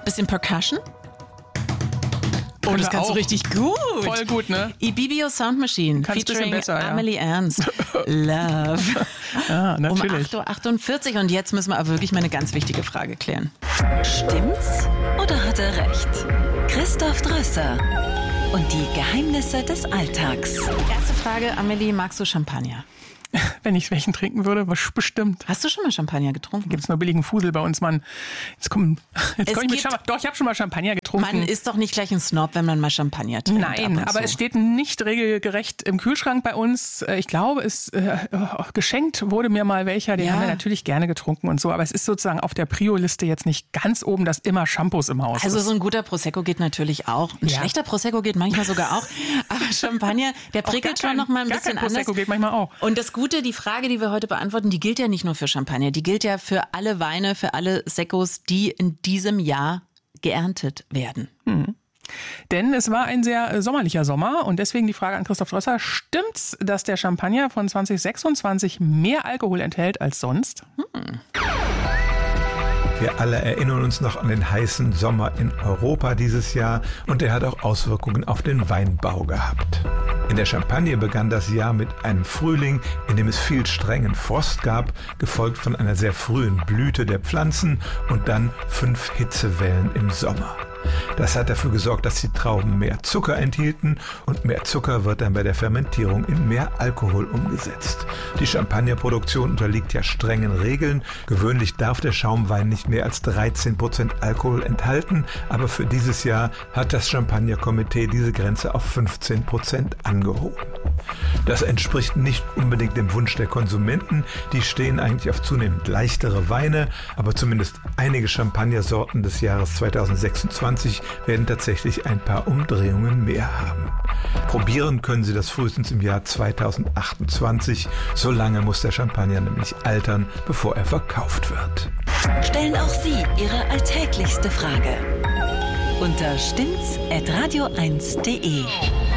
Bisschen Percussion? Oh, das kannst du richtig gut. Voll gut, ne? Ibibio Sound Machine featuring besser, ja. Amelie Ernst. Love. Ja, natürlich. Um 8.48 Uhr und jetzt müssen wir aber wirklich mal eine ganz wichtige Frage klären. Stimmt's oder hat er recht? Christoph Drösser und die Geheimnisse des Alltags. Erste Frage, Amelie, magst du Champagner? Wenn ich welchen trinken würde, bestimmt. Hast du schon mal Champagner getrunken? Gibt's nur billigen Fusel bei uns, Mann. Jetzt komm ich mit Champagner. Doch, ich habe schon mal Champagner getrunken. Man ist doch nicht gleich ein Snob, wenn man mal Champagner trinkt. Nein, aber es steht nicht regelgerecht im Kühlschrank bei uns. Ich glaube, geschenkt wurde mir mal welcher, den haben wir natürlich gerne getrunken und so. Aber es ist sozusagen auf der Prio-Liste jetzt nicht ganz oben, dass immer Shampoos im Haus ist. Also so ein guter Prosecco geht natürlich auch. Ein schlechter Prosecco geht manchmal sogar auch. Aber Champagner, der prickelt schon noch mal ein bisschen anders. Prosecco geht manchmal auch. Und das Gute, die Frage, die wir heute beantworten, die gilt ja nicht nur für Champagner. Die gilt ja für alle Weine, für alle Seccos, die in diesem Jahr geerntet werden. Denn es war ein sehr sommerlicher Sommer und deswegen die Frage an Christoph Drösser. Stimmt's, dass der Champagner von 2026 mehr Alkohol enthält als sonst? Wir alle erinnern uns noch an den heißen Sommer in Europa dieses Jahr und der hat auch Auswirkungen auf den Weinbau gehabt. In der Champagne begann das Jahr mit einem Frühling, in dem es viel strengen Frost gab, gefolgt von einer sehr frühen Blüte der Pflanzen und dann 5 Hitzewellen im Sommer. Das hat dafür gesorgt, dass die Trauben mehr Zucker enthielten und mehr Zucker wird dann bei der Fermentierung in mehr Alkohol umgesetzt. Die Champagnerproduktion unterliegt ja strengen Regeln. Gewöhnlich darf der Schaumwein nicht mehr als 13% Alkohol enthalten, aber für dieses Jahr hat das Champagnerkomitee diese Grenze auf 15% angehoben. Das entspricht nicht unbedingt dem Wunsch der Konsumenten. Die stehen eigentlich auf zunehmend leichtere Weine, aber zumindest einige Champagnersorten des Jahres 2026 werden tatsächlich ein paar Umdrehungen mehr haben. Probieren können Sie das frühestens im Jahr 2028. So lange muss der Champagner nämlich altern, bevor er verkauft wird. Stellen auch Sie Ihre alltäglichste Frage unter stimmt's@radio1.de.